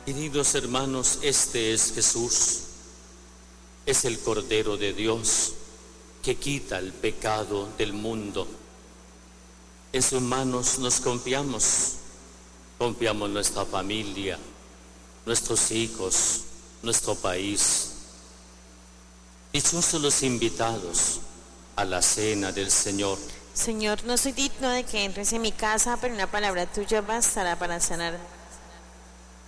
Queridos hermanos, este es Jesús, es el Cordero de Dios que quita el pecado del mundo. En sus manos nos confiamos nuestra familia, nuestros hijos, nuestro país. Dichosos los invitados a la cena del Señor. Señor, no soy digno de que entres en mi casa, pero una palabra tuya bastará para sanar